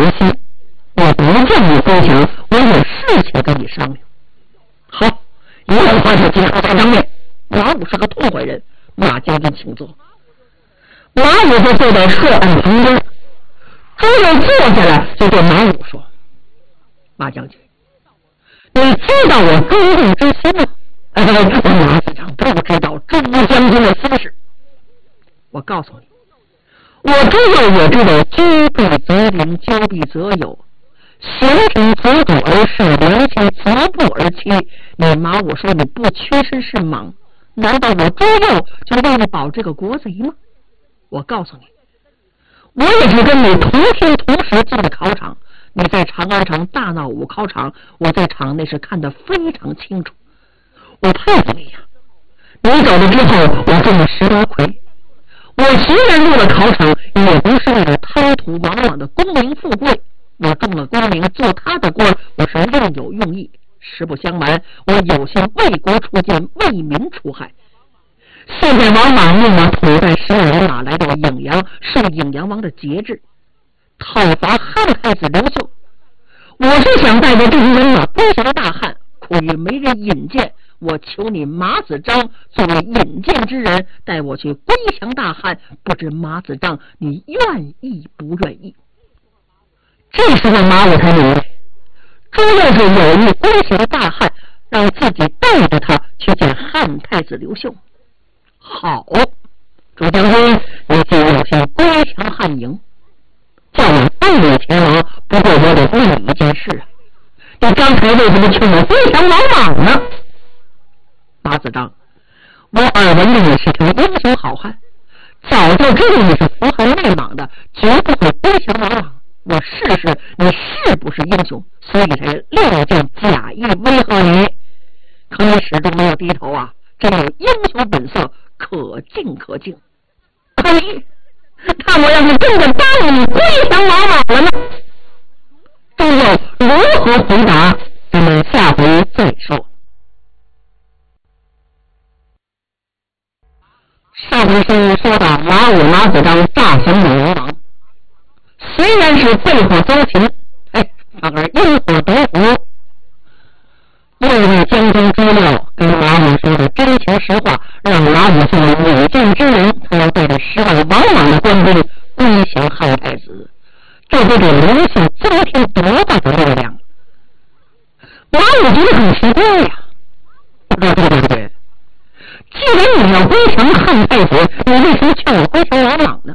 西，我不让你归降，我有事情跟你商量。好，一言话就结合在当面。马武是个痛快人，马将军请坐。马武就坐在涉案旁边，朱佑坐下来就对马武说：马将军，你知道我中共之心吗？我马子长不知道朱将军的私事。我告诉你，我朱佑也知道居必则邻，交必则友，贤臣择主而事，良妻择布而妻。你马武说你不缺身是莽，难道我朱佑就为你保这个国贼吗？我告诉你，我也是跟你同天同时进的考场，你在长安城大闹武考场，我在场内是看得非常清楚。我佩服你呀！你走了之后，我中了10多魁。我虽然入了考场，也不是为了贪图往往的功名富贵，我中了功名，做他的官，我是另有用意。实不相瞒，我有心为国出剑，为民除害。现在王莽命我土带12人马来到颍阳，受颍阳王的节制，讨伐汉太子刘秀。我是想带着这些人马归降大汉，苦于没人引荐，我求你马子章作为引荐之人，带我去归降大汉，不知马子章你愿意不愿意？这时候马武才明白，朱佑是有意归降大汉，让自己带着他去见汉太子刘秀。好，朱将军，你既有心归降汉营，叫我带你前往，不过我得问你一件事啊，你刚才为什么劝我归降王莽呢？马子章，我耳闻的你是条英雄好汉，早就知道你是扶汉赖莽的，绝不会归降王莽。我试试你是不是英雄，所以才料见假意威吓你。可你始终没有低头啊，真有英雄本色，可敬可敬。可你看我要是真的答应你归降王莽了呢？朱佑如何回答，咱们下回再说。上回书说到马武马子章诈降颍阳王，虽然是被迫遭擒，反而因祸得福。右卫将军朱佑跟马武说的真情实话，让马武作为引荐之人，他要带着10万王莽的官兵归降汉太子，这会给刘秀增添多大的力量？马武觉得很奇怪呀，对，既然你要归降汉太子，你为什么劝我归降王莽呢？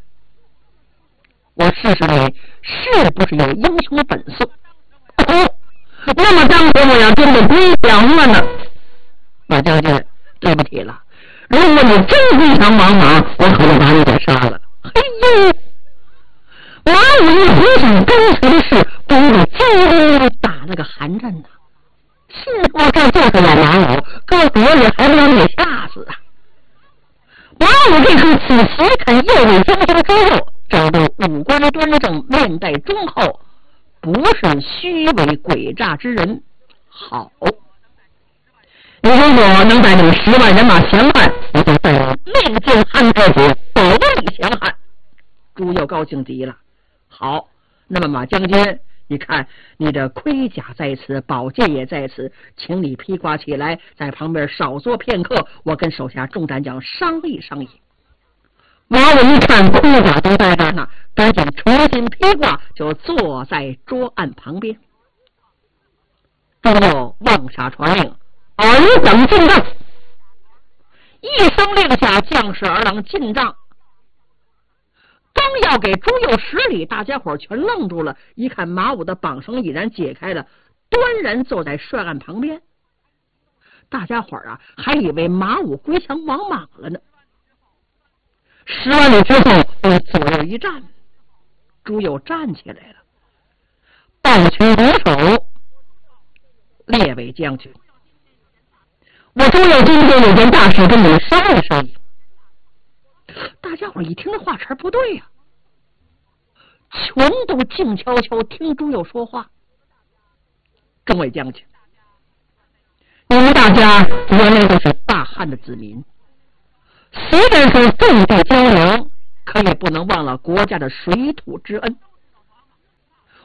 我试试你是不是有英雄本色。那么当时我要真的归降了呢？马将军，对不起了，如果你真归降王莽，我可能把你给杀了。嘿呦！马武一回想刚才的事，不由得打了个寒战呐。是我这就是老马武，搁国里还不让你吓死啊！马武这时仔细看右卫将军朱佑，长得五官端正，面带忠厚，不是虚伪诡诈之人。好，你如果能带领10万人马降汉，我就带领面见汉太子，保你降汉。朱佑高兴极了。好，那么马将军，你看你的盔甲在此，宝剑也在此，请你披挂起来，在旁边少坐片刻，我跟手下众战将商议商议。马武一看盔甲都在这儿呢，赶紧重新披挂，就坐在桌案旁边。朱佑望下传令，尔等进帐。一声令下，将士儿郎进帐。刚要给朱佑施礼，大家伙全愣住了，一看马武的绑绳已然解开了，端然坐在帅案旁边。大家伙还以为马武归降王莽了呢。10万里之后，左右一站，朱佑站起来了，抱拳拱手：列位将军，我朱佑今天有件大事跟你们商议商议。大家伙一听这话茬不对呀，全都静悄悄听朱佑说话。众位将军，你们大家原来都是大汉的子民，虽然说种地交粮，可也不能忘了国家的水土之恩。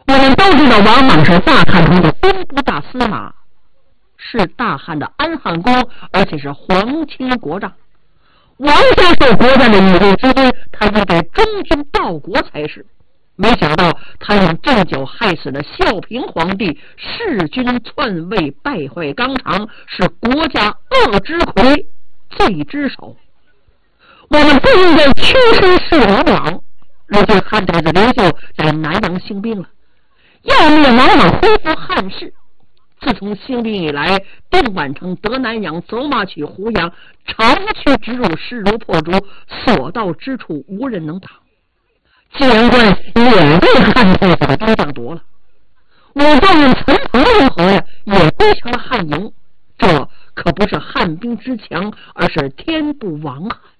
我们都知道王莽是大汉中的兵部大司马，是大汉的安汉公，而且是皇亲国丈。王家受国家的以后之尊，他应该忠君报国才是。没想到他用鸩酒害死了孝平皇帝，弑君篡位，败坏纲常，是国家恶之魁，罪之首。我们不应该屈身事王莽。如今汉太子刘秀在南阳兴兵了，要灭王莽，恢复汉室。自从兴兵以来，东莞城、德南阳、走马曲、胡杨，长驱直入，势如破竹，所到之处无人能挡。纪阳关也被汉太子的兵将夺了，武状元陈鹏如何呀？也归降了汉营。这可不是汉兵之强，而是天不亡汉。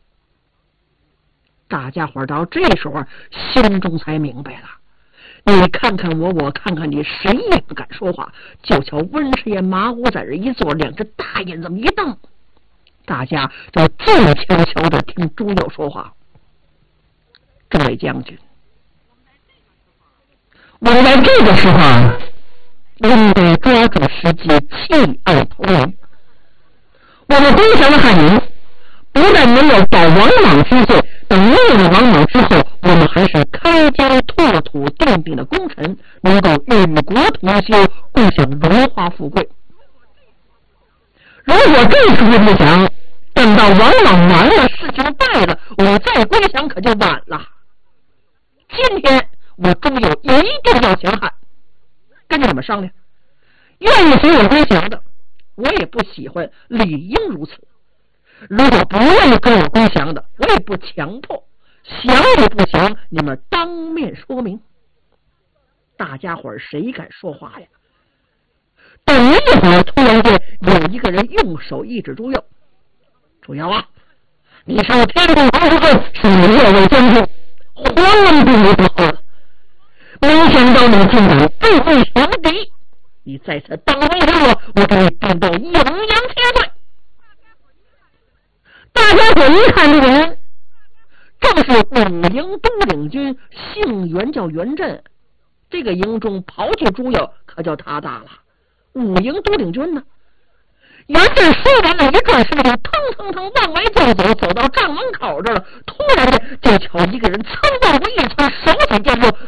大家伙到这时候心中才明白了，你看看我，我看看你，谁也不敢说话。就瞧温师爷、马虎在这一坐，两只大眼这么一瞪，大家就静悄悄的听朱佑说话。众位将军，我在这个时候应该抓住时机弃暗投明。我们攻降了汉营，不但没有保王莽之罪，等灭了王莽之后，我们还是开疆拓土奠定的功臣，能够与国同修，共享荣华富贵。如果这时候不降，等到王莽完了，事情败了，我再归降可就晚了。今天我朱佑一定要降汉，跟你们商量，愿意随我归降的，我也不喜欢，理应如此。如果不愿意跟我归降的，我也不强迫，降与不降，你们当面说明。大家伙谁敢说话呀？等一会儿，突然间有一个人用手一指朱佑：“朱佑啊，你是天命皇后，是列位将军，皇恩不你不厚了。没想到你竟敢背会降敌，你在此当面上我给你定到阴阳千岁。”大家伙一看这个人，正是五营都领军，姓袁叫袁震。这个营中刨去朱佑，可叫他大了。五营都领军呢，袁震说完了，一转身就腾腾腾往外就走，走到帐门口这儿了。突然间就瞧一个人噌往过一窜，手起剑落，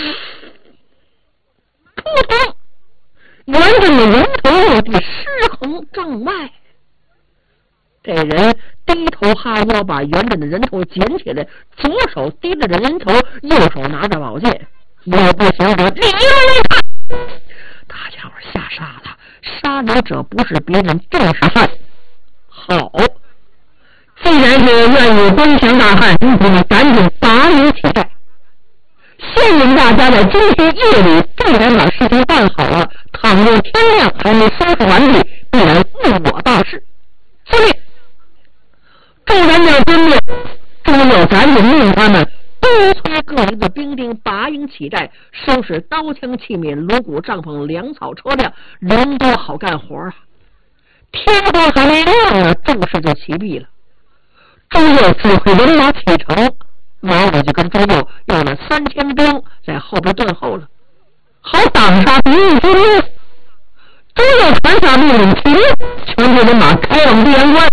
扑通，袁震的人头落地，尸横帐外。这人低头哈腰，把袁震的人头捡起来，左手提着人头，右手拿着宝剑。要不行者，你大家伙吓傻了，杀人者不是别人，正是汉。好，既然是愿意归降大汉，你们赶紧拔营起寨。现令大家在今天夜里必然把事情办好了，倘若天亮还没收拾完毕，必然误我大事。司令，众人要遵命，朱佑赶紧命他们督催各营的兵丁拔营起寨，收拾刀枪器皿、锣鼓帐篷、粮草车辆，人多好干活啊！天光还没亮呢，众事就齐毕了。朱佑指挥人马启程，马武就跟朱佑要了3000兵在后边断后了，好挡杀敌人之兵。朱佑传下命令，起立，全体人马开往闭阳关。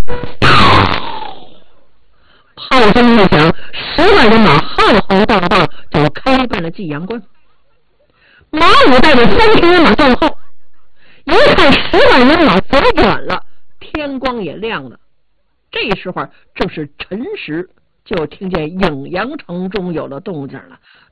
炮声一响，10万人马浩浩荡荡就开奔了济阳关。马武带着3000人马断后，一看10万人马走远了，天光也亮了。这时候正是辰时，就听见颍阳城中有了动静了。